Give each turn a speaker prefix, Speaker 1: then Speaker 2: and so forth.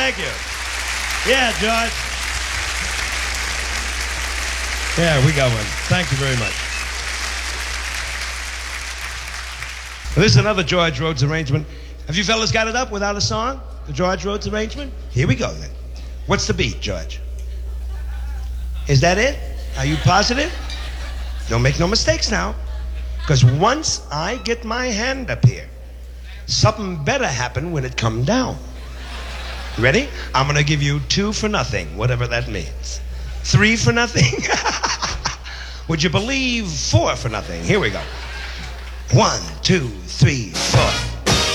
Speaker 1: Thank you. Yeah, George. Yeah, we got one. Thank you very much. This is another George Rhodes arrangement. Have you fellas got it up without a song? The George Rhodes arrangement? Here we go then. What's the beat, George? Is that it? Are you positive? Don't make no mistakes now. Because once I get my hand up here, something better happen when it come down. Ready? I'm going to give you 2 for nothing, whatever that means. 3 for nothing? Would you believe 4 for nothing? Here we go. 1, 2, 3, 4.